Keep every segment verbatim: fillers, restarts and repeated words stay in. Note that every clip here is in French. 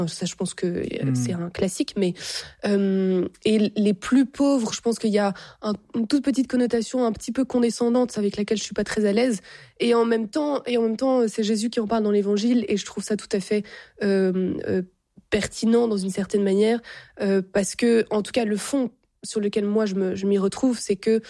ça, je pense que mmh. c'est un classique, mais euh, et les plus pauvres, je pense qu'il y a un, une toute petite connotation un petit peu condescendante avec laquelle je suis pas très à l'aise. Et en même temps, et en même temps, c'est Jésus qui en parle dans l'Évangile, et je trouve ça tout à fait euh, euh, pertinent dans une certaine manière, euh, parce que, en tout cas, le fond sur lequel moi je, me, je m'y retrouve, c'est que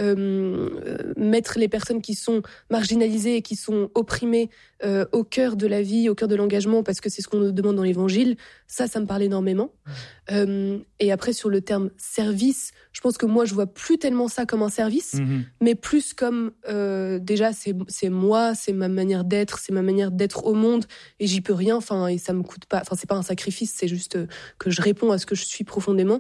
euh, mettre les personnes qui sont marginalisées et qui sont opprimées euh, au cœur de la vie, au cœur de l'engagement, parce que c'est ce qu'on nous demande dans l'Évangile, ça, ça me parle énormément. Mmh. Euh, et après, sur le terme service, je pense que moi, je vois plus tellement ça comme un service, mmh. mais plus comme, euh, déjà, c'est, c'est moi, c'est ma manière d'être, c'est ma manière d'être au monde, et j'y peux rien, enfin, et ça me coûte pas, enfin, c'est pas un sacrifice, c'est juste que je réponds à ce que je suis profondément.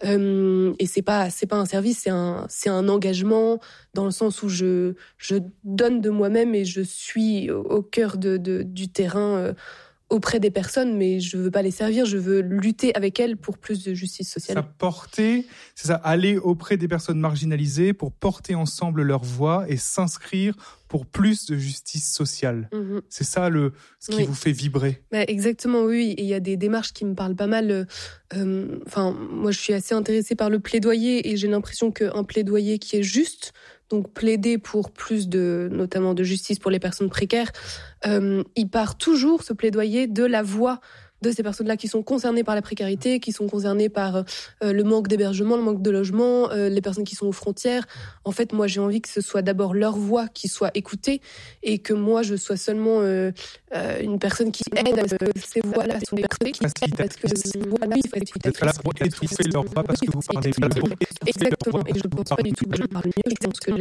Euh, et c'est pas, c'est pas un service, c'est un, c'est un engagement, dans le sens où je, je donne de moi-même et je suis au, au cœur de, de, du terrain, euh, auprès des personnes, mais je veux pas les servir, je veux lutter avec elles pour plus de justice sociale. Ça porter, c'est ça, aller auprès des personnes marginalisées pour porter ensemble leur voix et s'inscrire pour plus de justice sociale. Mmh. C'est ça le, ce qui oui. vous fait vibrer. Bah, exactement, oui. Et il y a des démarches qui me parlent pas mal. Euh, enfin, moi, je suis assez intéressée par le plaidoyer et j'ai l'impression qu'un plaidoyer qui est juste, donc plaider pour plus de, notamment de justice pour les personnes précaires, euh, il part toujours, ce plaidoyer, de la voix de ces personnes-là qui sont concernées par la précarité, qui sont concernées par euh, le manque d'hébergement, le manque de logement, euh, les personnes qui sont aux frontières. En fait, moi, j'ai envie que ce soit d'abord leur voix qui soit écoutée et que moi, je sois seulement euh, euh, une personne qui aide à ce que ces voix-là sont écoutées, qui aide parce que voilà, il faut être être là pour étouffer leur voix parce que vous parlez mieux. Exactement, et je ne pense pas du tout que je parle mieux, je pense qu'on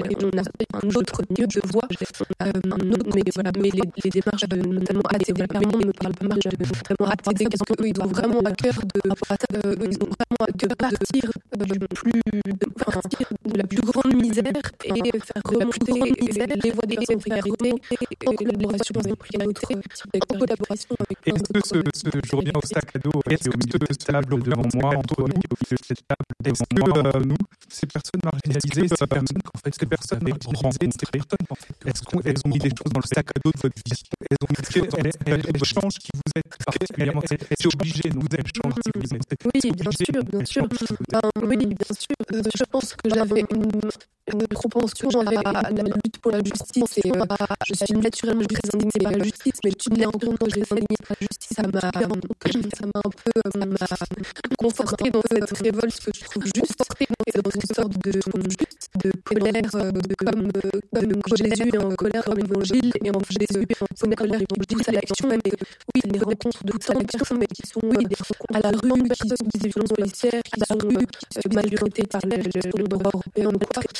a un autre mieux de voix, euh, un autre, mais voilà, mais les, les démarches de notamment A T D Permis ne me parlent pas mal, de notamment A T D, parce qu'eux, ils ont vraiment à cœur de, euh, ils ont vraiment à cœur de partir du plus, de, enfin, de la plus grande misère et faire remonter les voix des personnes précarisées en collaboration avec précarité, en collaboration avec. Est-ce que ce, ce journée au sac à dos est au milieu de cette table devant moi, entre nous, au milieu de cette table devant moi, euh, nous, ces personnes marginalisées, ces personnes, en fait, ces personnes marginalisées, ces personnes, en fait, est-ce qu'elles ont mis des choses dans le sac à dos de votre vie? Elles ont mis des choses dans le change qui vous êtes particulièrement. C'est obligé, nous, elles changent si vous êtes. Oui, bien sûr, bien sûr. Euh, oui, bien sûr. Euh, je pense que j'avais une, une propension à la lutte pour la justice. Et, euh, je suis naturellement très indignée par la justice, mais tu me l'as entendu quand j'ai indignée par la justice, ça m'a, ça m'a un peu euh, m'a confortée dans cette révolte que je trouve juste, et dans une sorte de, de colère, de, comme, comme Jésus est en colère comme l'évangile, et en Jésus son colère est en toute l'action, mais oui, les rencontres de toute l'action, mais qui sont oui, à la rue, qui sont des violences policières, qui sont euh, malgré par le, le, le droit européen, ou par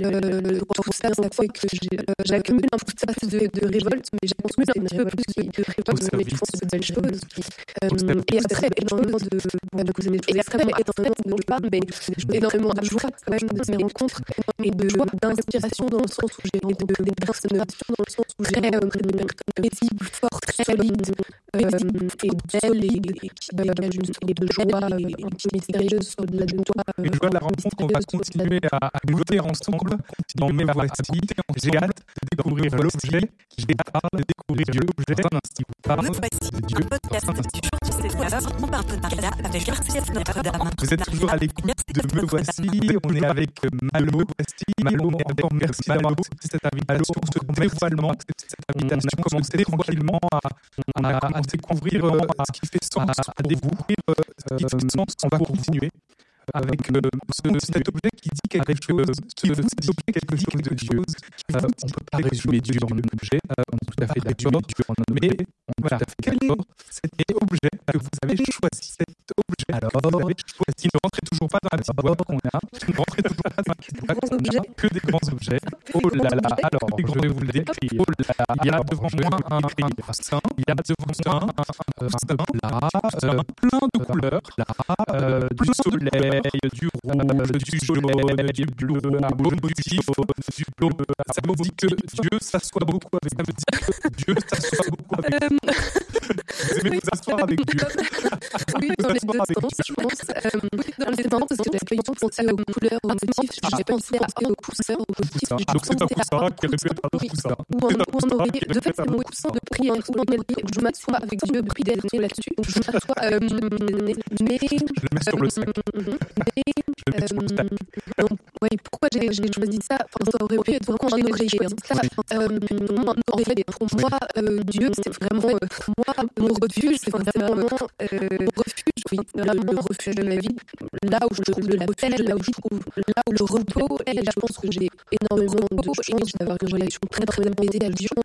le droit tout ça, ça fait que j'ai, j'accumule un peu de, de révolte, mais je pense que c'est un peu plus de révolte, mais je pense que c'est de belles choses. Euh, et après, énormément de, et après, énormément dont je parle, mais énormément de joie quand même de ces rencontres, et de joie, d'inspiration dans le sens où j'ai rencontré des personnes, dans le sens où j'ai rencontré des personnes paisibles, fortes, très solides, euh, et belles, et qui dégagent une de joie, et qui mystérieuse au-delà de toi. Une joie de la rencontre, on va continuer à, à goûter ensemble dans mes voici. J'ai hâte de découvrir l'objet, j'ai hâte de découvrir l'objet dans un style. Me voici, un podcast du jour en partenariat avec Artief Notre-Dame. Vous êtes toujours à l'écoute de Me Voici, on est avec Malo. Malo, encore merci d'avoir accepté cette invitation, ce dévoilement, cette invitation. On a commencé tranquillement à, à, à découvrir euh, ce qui fait sens, à découvrir euh, ce qui fait sens. On va continuer avec euh, ce, cet objet qui dit quelque chose, ce, cet objet qui dit quelque chose. Euh, on ne peut pas résumer Dieu en un objet, euh, on est tout à fait d'accord, mais voilà, quel est cet objet que vous avez choisi? Cet objet Alors, que vous avez choisi, ne rentrez toujours pas dans la petite boîte qu'on a, ne rentrez toujours pas dans la petite boîte qu'on a, que des grands objets. Oh là là, alors, je vais vous le décrire. Oh là là, il y a devant moi un sein, il y a devant moi un sein, là, euh, plein de couleurs, là, euh, du soleil, du rouge, du jaune, du bleu, du vif, du bleu. Ça me dit que Dieu s'assoit beaucoup avec, ça me dit que Dieu s'assoit beaucoup avec. Vous aimez vous asseoir avec Dieu. Oui, dans les deux sens, je pense. Euh, dans les deux sens, parce que j'avais pas du tout pensé aux couleurs, aux motifs. J'ai pensé aux couleurs, aux motifs. Ah, donc c'est un coussin qui répète un autre coussin. Ou on, ou on aurait, de fait, c'est mon coussin de prière, où on aurait, où je m'assois avec Dieu depuis des années là-dessus. Je m'assois, euh, mais... Je le mets sur le sac. Mais... Je le mets sur le sac. Euh, oui, pourquoi j'ai, j'ai choisi ça? Enfin, ça aurait pu être vraiment un autre choix. Ça, euh, en fait, pour moi, euh, Dieu, c'est vraiment, euh, pour moi, mon refuge, c'est vraiment, euh, mon refuge, oui, le refuge de ma vie, là où je trouve de la paix, là où je trouve, là où le repos est. Je pense que j'ai énormément de chance d'avoir une relation très très apaisée à Dieu,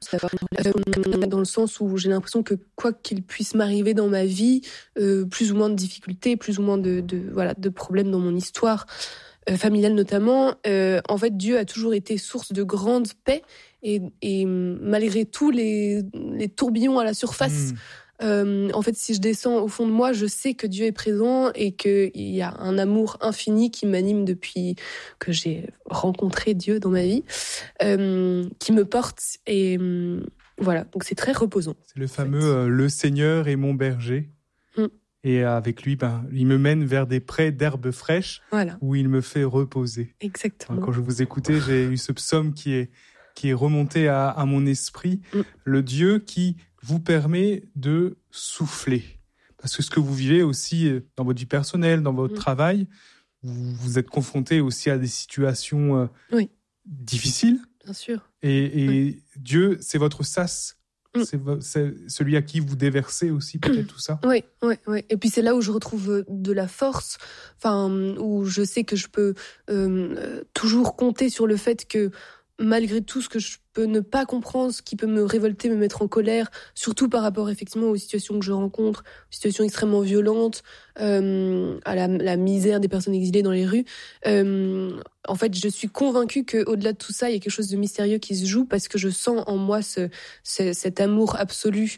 euh, dans le sens où j'ai l'impression que quoi qu'il puisse m'arriver dans ma vie, euh, plus ou moins de difficultés, plus ou moins de, de voilà, de problèmes dans mon histoire, euh, familiale notamment, euh, en fait, Dieu a toujours été source de grande paix et, et malgré tous les, les tourbillons à la surface. Mmh. Euh, en fait, si je descends au fond de moi, je sais que Dieu est présent et qu'il y a un amour infini qui m'anime depuis que j'ai rencontré Dieu dans ma vie, euh, qui me porte et euh, voilà. Donc c'est très reposant. C'est le fameux euh, « Le Seigneur est mon berger ». Mm. Et avec lui, ben, il me mène vers des prés d'herbes fraîches, voilà, où il me fait reposer. Exactement. Quand je vous écoutais, j'ai eu ce psaume qui est, qui est remonté à, à mon esprit. Mm. Le Dieu qui vous permet de souffler. Parce que ce que vous vivez aussi dans votre vie personnelle, dans votre mmh. travail, vous, vous êtes confronté aussi à des situations euh, oui. difficiles. Bien sûr. Et, et oui. Dieu, c'est votre sas. Mmh. C'est, c'est celui à qui vous déversez aussi peut-être tout ça. Oui, oui, oui. Et puis c'est là où je retrouve de la force, enfin, où je sais que je peux euh, toujours compter sur le fait que malgré tout ce que je peux ne pas comprendre, ce qui peut me révolter, me mettre en colère, surtout par rapport effectivement aux situations que je rencontre, aux situations extrêmement violentes, euh, à la, la misère des personnes exilées dans les rues. Euh, en fait, je suis convaincue qu'au-delà de tout ça, il y a quelque chose de mystérieux qui se joue parce que je sens en moi ce, ce, cet amour absolu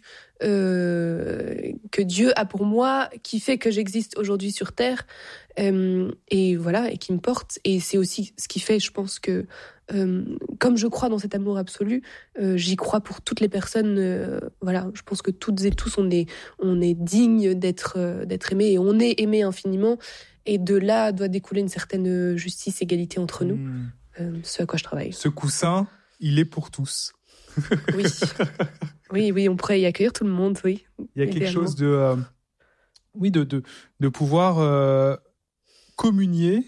euh, que Dieu a pour moi, qui fait que j'existe aujourd'hui sur Terre, euh, et voilà, et qui me porte. Et c'est aussi ce qui fait, je pense que Euh, comme je crois dans cet amour absolu, euh, j'y crois pour toutes les personnes. Euh, voilà, je pense que toutes et tous, on est, on est digne d'être, euh, d'être aimés et on est aimé infiniment. Et de là doit découler une certaine justice, égalité entre nous. Mmh. Euh, ce à quoi je travaille. Ce coussin, il est pour tous. Oui, oui, oui, on pourrait y accueillir tout le monde. Oui. Il y a quelque chose de, euh, oui, de, de, de pouvoir euh, communier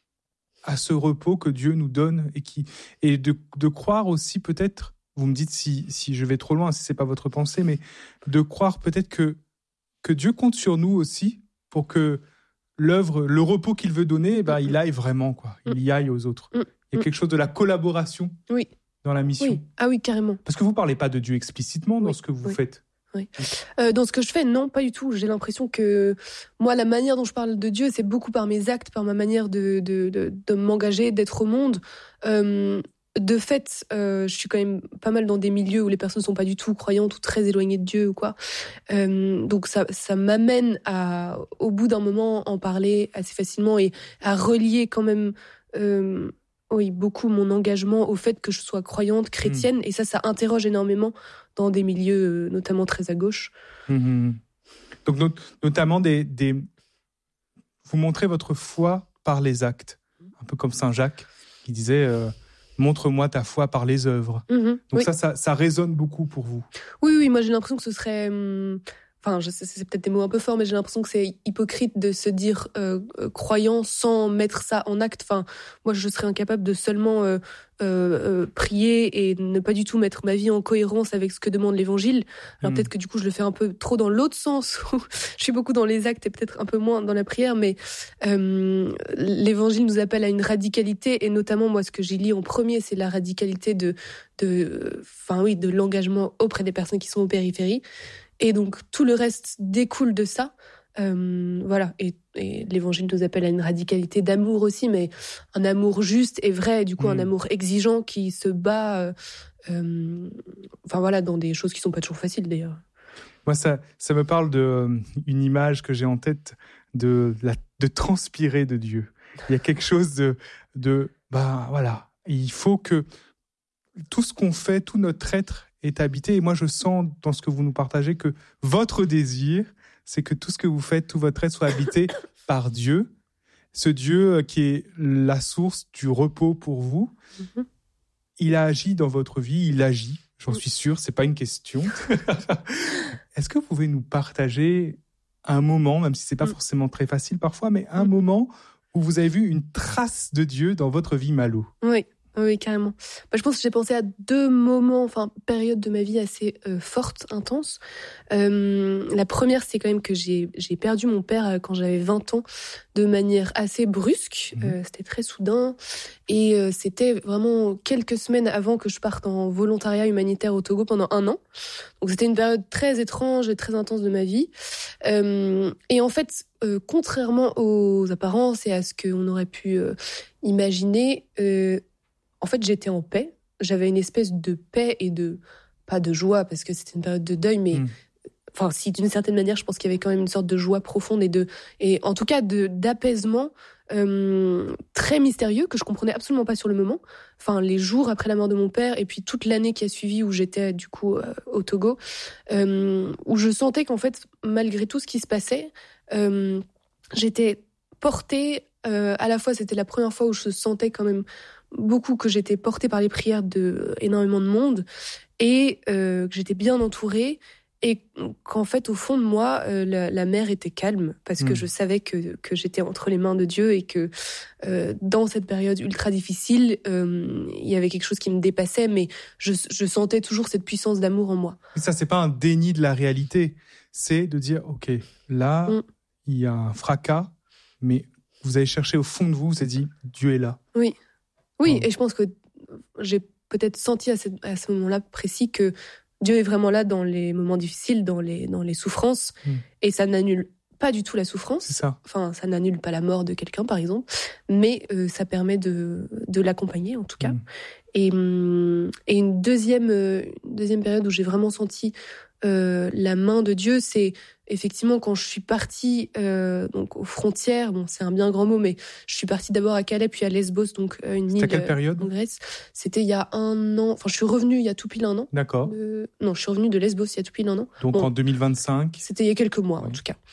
à ce repos que Dieu nous donne et qui et de, de croire aussi peut-être, vous me dites si, si je vais trop loin, si c'est pas votre pensée, mais de croire peut-être que, que Dieu compte sur nous aussi pour que l'œuvre, le repos qu'il veut donner, eh ben, il aille vraiment, quoi. Il y aille aux autres. Il y a quelque chose de la collaboration oui. dans la mission. Oui. Ah oui, carrément. Parce que vous parlez pas de Dieu explicitement dans oui. ce que vous oui. faites. Oui. Euh, dans ce que je fais, non, pas du tout. J'ai l'impression que moi, la manière dont je parle de Dieu, c'est beaucoup par mes actes, par ma manière de, de, de, de m'engager, d'être au monde. Euh, de fait, euh, je suis quand même pas mal dans des milieux où les personnes ne sont pas du tout croyantes ou très éloignées de Dieu ou quoi. Euh, donc ça, ça m'amène à, au bout d'un moment, en parler assez facilement et à relier quand même... Euh, Oui, beaucoup mon engagement au fait que je sois croyante, chrétienne, mmh. et ça, ça interroge énormément dans des milieux notamment très à gauche. Mmh. Donc not- notamment des, des, vous montrez votre foi par les actes, un peu comme Saint Jacques qui disait euh, montre-moi ta foi par les œuvres. Mmh. Donc oui. ça, ça, ça résonne beaucoup pour vous. Oui, oui, moi j'ai l'impression que ce serait. Hum... Enfin, je sais, c'est peut-être des mots un peu forts, mais j'ai l'impression que c'est hypocrite de se dire euh, euh, croyant sans mettre ça en acte. Enfin, moi, je serais incapable de seulement euh, euh, prier et ne pas du tout mettre ma vie en cohérence avec ce que demande l'Évangile. Alors mmh. peut-être que du coup, je le fais un peu trop dans l'autre sens. Je suis beaucoup dans les actes et peut-être un peu moins dans la prière, mais euh, l'Évangile nous appelle à une radicalité, et notamment moi, ce que j'y lis en premier, c'est la radicalité de, de, enfin oui, de l'engagement auprès des personnes qui sont aux périphéries. Et donc, tout le reste découle de ça. Euh, voilà. Et, et l'Évangile nous appelle à une radicalité d'amour aussi, mais un amour juste et vrai, du coup, mmh. un amour exigeant qui se bat, euh, euh, enfin voilà, dans des choses qui sont pas toujours faciles, d'ailleurs. Moi, ça, ça me parle d'une euh, image que j'ai en tête de, la, de transpirer de Dieu. Il y a quelque chose de, de bah voilà, il faut que tout ce qu'on fait, tout notre être est habité. Et moi, je sens dans ce que vous nous partagez que votre désir, c'est que tout ce que vous faites, tout votre être soit habité par Dieu. Ce Dieu qui est la source du repos pour vous. Mm-hmm. Il a agi dans votre vie, il agit. J'en suis sûr, c'est pas une question. Est-ce que vous pouvez nous partager un moment, même si c'est pas forcément très facile parfois, mais un moment où vous avez vu une trace de Dieu dans votre vie, Malo? Oui. Oui, carrément. Bah, je pense que j'ai pensé à deux moments, enfin, périodes de ma vie assez euh, fortes, intenses. Euh, la première, c'est quand même que j'ai, j'ai perdu mon père quand j'avais vingt ans de manière assez brusque. Mmh. Euh, c'était très soudain. Et euh, c'était vraiment quelques semaines avant que je parte en volontariat humanitaire au Togo pendant un an. Donc c'était une période très étrange et très intense de ma vie. Euh, et en fait, euh, contrairement aux apparences et à ce qu'on aurait pu euh, imaginer, euh, en fait, j'étais en paix. J'avais une espèce de paix et de... Pas de joie, parce que c'était une période de deuil, mais... Mmh. Enfin, si, d'une certaine manière, je pense qu'il y avait quand même une sorte de joie profonde et de... Et en tout cas, de, d'apaisement euh, très mystérieux que je comprenais absolument pas sur le moment. Enfin, les jours après la mort de mon père et puis toute l'année qui a suivi où j'étais, du coup, euh, au Togo, euh, où je sentais qu'en fait, malgré tout ce qui se passait, euh, j'étais portée... Euh, à la fois, c'était la première fois où je sentais quand même beaucoup que j'étais portée par les prières de énormément de monde et euh, que j'étais bien entourée et qu'en fait au fond de moi euh, la, la mer était calme parce que mmh. je savais que que j'étais entre les mains de Dieu et que euh, dans cette période ultra difficile euh, il y avait quelque chose qui me dépassait, mais je, je sentais toujours cette puissance d'amour en moi. Et ça, c'est pas un déni de la réalité, c'est de dire ok, là mmh. il y a un fracas, mais vous avez cherché au fond de vous, vous avez dit Dieu est là. Oui. Oui, et je pense que j'ai peut-être senti à ce, à ce moment-là précis que Dieu est vraiment là dans les moments difficiles, dans les, dans les souffrances, mmh. et ça n'annule pas du tout la souffrance. C'est ça. Enfin, ça n'annule pas la mort de quelqu'un, par exemple, mais euh, ça permet de, de l'accompagner, en tout cas. Mmh. Et, et une deuxième, une deuxième période où j'ai vraiment senti euh, la main de Dieu, c'est effectivement quand je suis partie euh, donc aux frontières. Bon, c'est un bien grand mot, mais je suis partie d'abord à Calais puis à Lesbos, donc euh, une île quelle période en Grèce. C'était il y a un an. Enfin, je suis revenue il y a tout pile un an. D'accord. De... Non, je suis revenue de Lesbos il y a tout pile un an. Donc bon, en deux mille vingt-cinq. C'était il y a quelques mois, oui. En tout cas.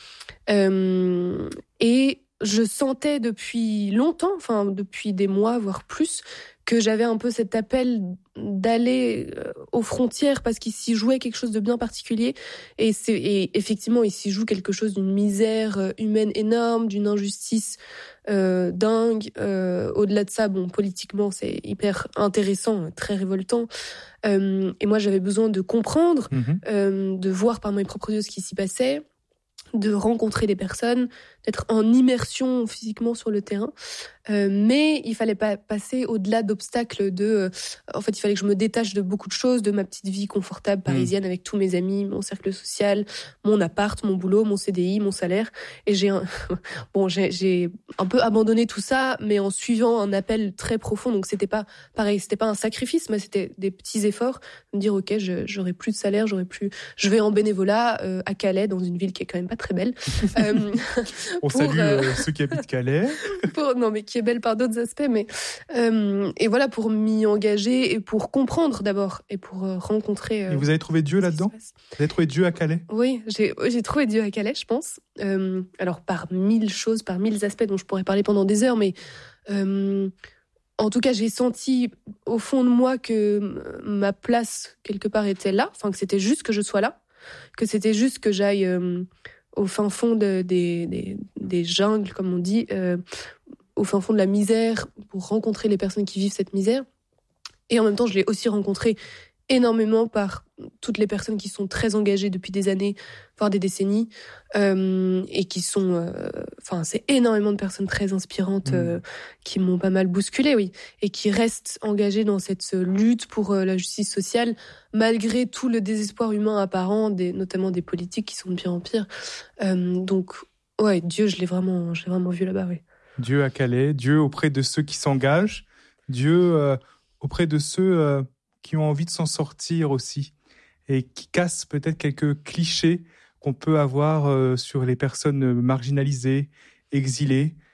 Euh, et je sentais depuis longtemps, enfin depuis des mois voire plus, que j'avais un peu cet appel d'aller aux frontières parce qu'il s'y jouait quelque chose de bien particulier. Et, c'est, et effectivement, il s'y joue quelque chose d'une misère humaine énorme, d'une injustice euh, dingue. Euh, au-delà de ça, bon, politiquement, c'est hyper intéressant, très révoltant. Euh, et moi, j'avais besoin de comprendre, mmh. euh, de voir par mes propres yeux ce qui s'y passait, de rencontrer des personnes, d'être en immersion physiquement sur le terrain. Euh, mais il fallait pas passer au-delà d'obstacles de... Euh, en fait, il fallait que je me détache de beaucoup de choses, de ma petite vie confortable parisienne mmh. avec tous mes amis, mon cercle social, mon appart, mon boulot, mon C D I, mon salaire. Et j'ai un... bon, j'ai, j'ai un peu abandonné tout ça, mais en suivant un appel très profond. Donc c'était pas pareil, c'était pas un sacrifice, mais c'était des petits efforts. De me dire, ok, je, j'aurai plus de salaire, j'aurai plus... Je vais en bénévolat euh, à Calais, dans une ville qui est quand même pas très belle. euh, On pour, salue euh, ceux qui habitent Calais. pour, non, mais qui est belle par d'autres aspects, mais euh, et voilà, pour m'y engager et pour comprendre d'abord et pour euh, rencontrer. Euh, et vous avez trouvé Dieu là-dedans ? Vous avez trouvé Dieu à Calais ? Oui, j'ai j'ai trouvé Dieu à Calais, je pense. Euh, alors par mille choses, par mille aspects dont je pourrais parler pendant des heures, mais euh, en tout cas, j'ai senti au fond de moi que ma place quelque part était là, enfin que c'était juste que je sois là, que c'était juste que j'aille euh, au fin fond de, des, des, des jungles, comme on dit, euh, au fin fond de la misère, pour rencontrer les personnes qui vivent cette misère. Et en même temps, je l'ai aussi rencontré énormément par toutes les personnes qui sont très engagées depuis des années, voire des décennies, euh, et qui sont... Euh, enfin, c'est énormément de personnes très inspirantes euh, mmh. qui m'ont pas mal bousculée, oui, et qui restent engagées dans cette lutte pour euh, la justice sociale, malgré tout le désespoir humain apparent, des, notamment des politiques qui sont de pire en pire. Euh, donc, ouais, Dieu, je l'ai vraiment, je l'ai vraiment vu là-bas, oui. Dieu à Calais, Dieu auprès de ceux qui s'engagent, Dieu euh, auprès de ceux... Euh... qui ont envie de s'en sortir aussi et qui cassent peut-être quelques clichés qu'on peut avoir euh, sur les personnes marginalisées, exilées.